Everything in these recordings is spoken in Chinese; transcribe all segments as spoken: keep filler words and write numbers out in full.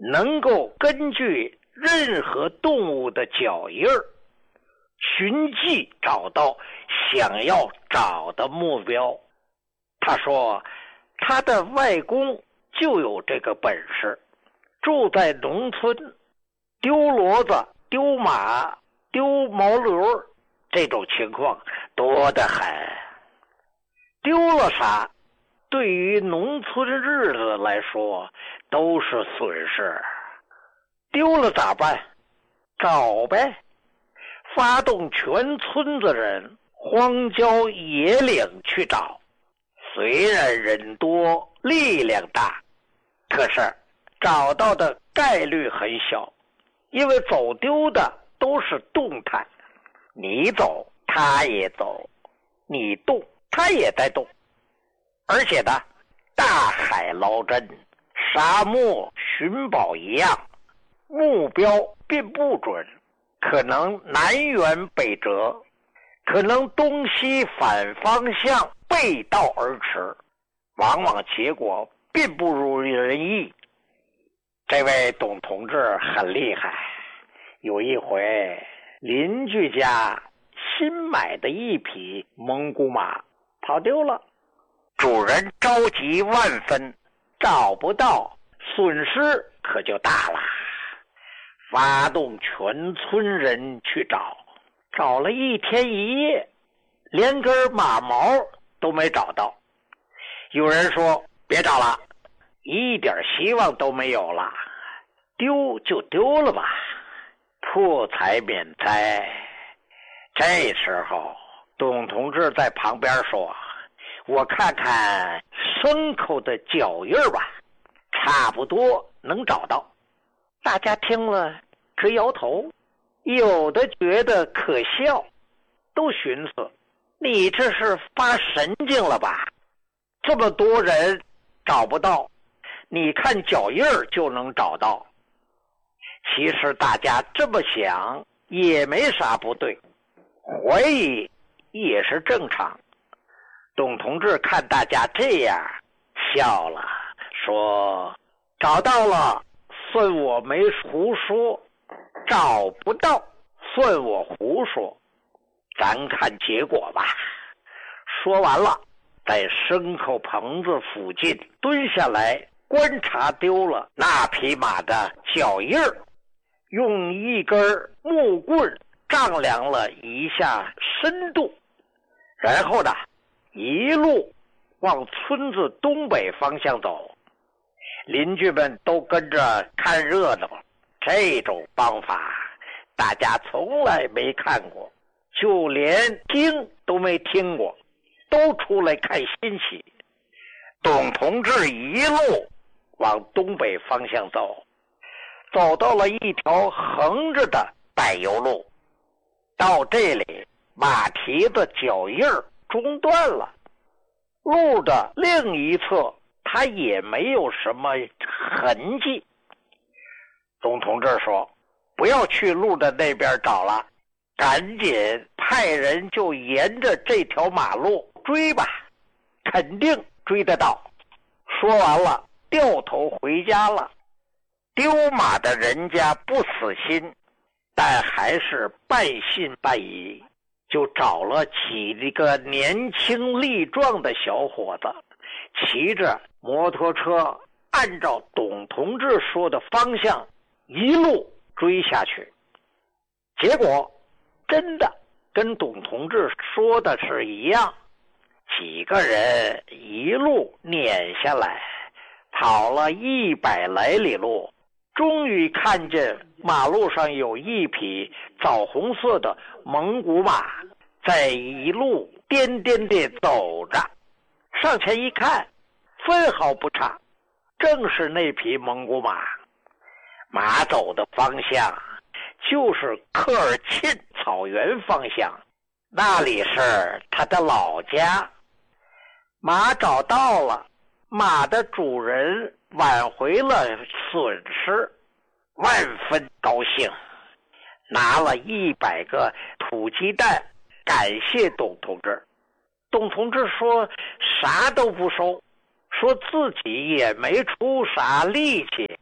能够根据任何动物的脚印儿寻迹找到想要找的目标。他说他的外公就有这个本事，住在农村，丢骡子、丢马、丢毛驴这种情况多得很。丢了啥，对于农村日子来说都是损失。丢了咋办？找呗，发动全村子人荒郊野岭去找。虽然人多力量大，可是找到的概率很小，因为走丢的都是动态，你走他也走，你动他也在动。而且呢，大海捞针、沙漠寻宝一样，目标并不准，可能南辕北辙，可能东西反方向背道而驰，往往结果并不如人意。这位董同志很厉害，有一回邻居家新买的一匹蒙古马跑丢了，主人着急万分，找不到，损失可就大了。发动全村人去找，找了一天一夜，连根马毛都没找到。有人说别找了，一点希望都没有了，丢就丢了吧，破财免灾。这时候董同志在旁边说，我看看牲口的脚印吧，差不多能找到。大家听了可摇头，有的觉得可笑，都寻思你这是发神经了吧，这么多人找不到，你看脚印就能找到。其实大家这么想也没啥不对，怀疑也是正常。董同志看大家这样笑了，说找到了算我没胡说，找不到算我胡说，咱看结果吧。说完了，在牲口棚子附近蹲下来观察丢了那匹马的脚印儿，用一根木棍丈量了一下深度，然后呢一路往村子东北方向走。邻居们都跟着看热闹，这种方法大家从来没看过，就连听都没听过，都出来看新奇。董同志一路往东北方向走，走到了一条横着的柏油路，到这里马蹄的脚印中断了，路的另一侧他也没有什么痕迹。董同志说不要去路的那边找了，赶紧派人就沿着这条马路追吧，肯定追得到。说完了掉头回家了。丢马的人家不死心，但还是半信半疑，就找了几个年轻力壮的小伙子，骑着摩托车按照董同志说的方向一路追下去。结果真的跟董同志说的是一样，几个人一路撵下来，跑了一百来里路，终于看见马路上有一匹枣红色的蒙古马在一路颠颠地走着。上前一看，分毫不差，正是那匹蒙古马。马走的方向就是科尔沁草原方向，那里是他的老家。马找到了，马的主人挽回了损失，万分高兴，拿了一百个土鸡蛋感谢董同志。董同志说啥都不收，说自己也没出啥力气，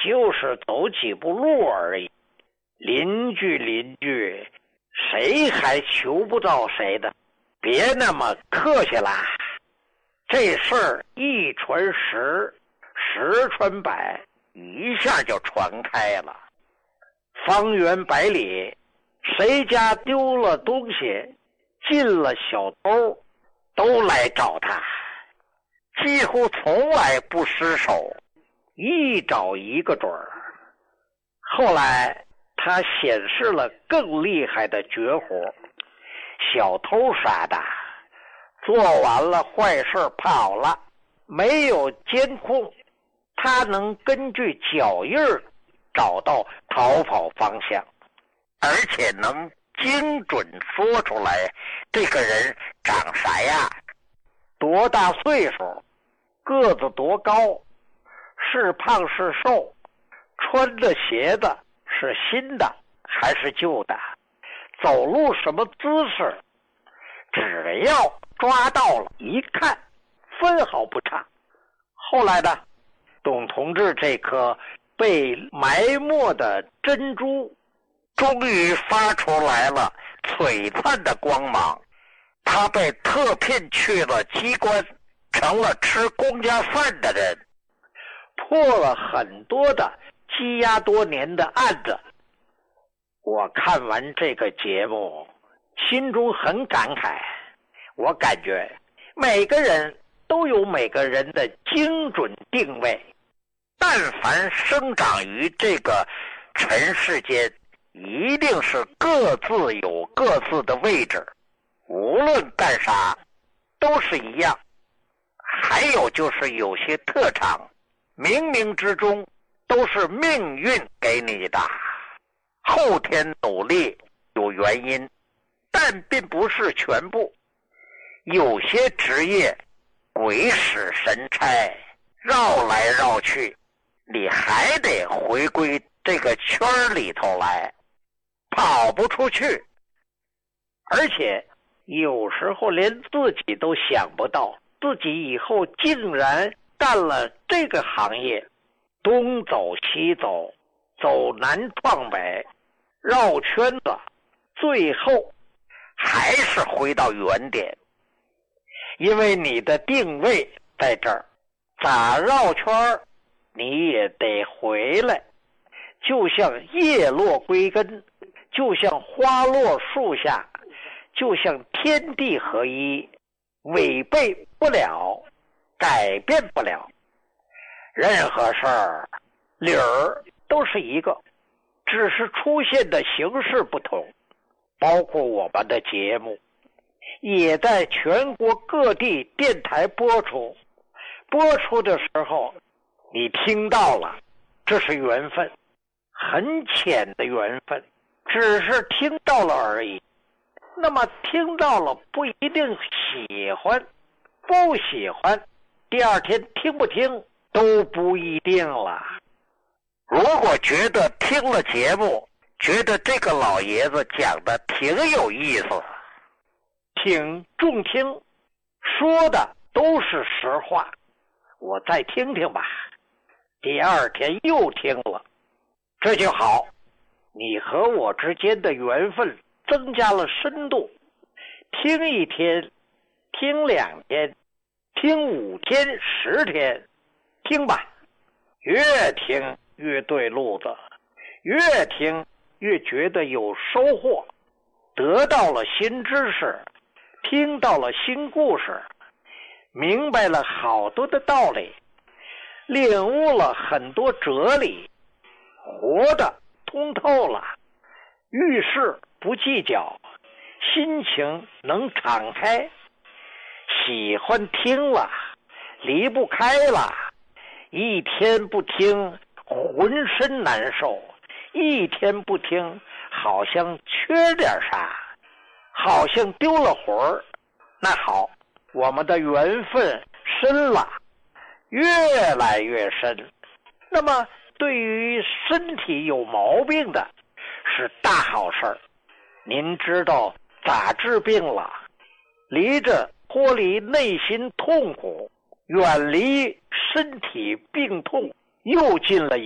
就是走几步路而已。邻居邻居，谁还求不着谁的？别那么客气啦。这事儿一传十，十传百，一下就传开了。方圆百里，谁家丢了东西，进了小偷，都来找他，几乎从来不失手，一找一个准儿。后来他显示了更厉害的绝活，小偷啥的做完了坏事跑了，没有监控，他能根据脚印儿找到逃跑方向，而且能精准说出来这个人长啥样，多大岁数，个子多高，是胖是瘦，穿的鞋子是新的还是旧的，走路什么姿势，只要抓到了，一看分毫不差。后来呢，董同志这颗被埋没的珍珠终于发出来了璀璨的光芒，他被特聘去了机关，成了吃公家饭的人，破了很多的积压多年的案子。我看完这个节目，心中很感慨，我感觉每个人都有每个人的精准定位，但凡生长于这个尘世间，一定是各自有各自的位置，无论干啥都是一样。还有就是有些特长，冥冥之中都是命运给你的，后天努力有原因，但并不是全部。有些职业鬼使神差，绕来绕去，你还得回归这个圈里头来，跑不出去。而且有时候连自己都想不到，自己以后竟然干了这个行业，东走西走，走南闯北，绕圈子，最后还是回到原点。因为你的定位在这儿，咋绕圈你也得回来，就像叶落归根，就像花落树下，就像天地合一，违背不了，改变不了。任何事儿理儿都是一个，只是出现的形式不同。包括我们的节目也在全国各地电台播出，播出的时候你听到了，这是缘分，很浅的缘分，只是听到了而已。那么听到了不一定喜欢，不喜欢，第二天听不听都不一定了。如果觉得听了节目，觉得这个老爷子讲的挺有意思，挺中听，说的都是实话，我再听听吧。第二天又听了，这就好，你和我之间的缘分增加了深度。听一天，听两天，听五天，十天，听吧，越听越对路子，越听越觉得有收获，得到了新知识，听到了新故事，明白了好多的道理，领悟了很多哲理，活得通透了，遇事不计较，心情能敞开，喜欢听了，离不开了，一天不听浑身难受，一天不听好像缺点啥，好像丢了魂儿。那好，我们的缘分深了，越来越深。那么对于身体有毛病的是大好事儿，您知道咋治病了，离着脱离内心痛苦，远离身体病痛，又近了